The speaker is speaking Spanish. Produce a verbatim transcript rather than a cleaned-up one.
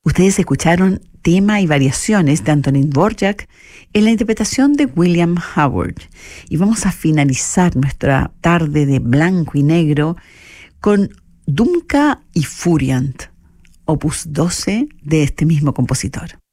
Ustedes escucharon tema y variaciones de Antonín Dvorak en la interpretación de William Howard. Y vamos a finalizar nuestra tarde de blanco y negro con Dumka y Furiant, opus doce de este mismo compositor.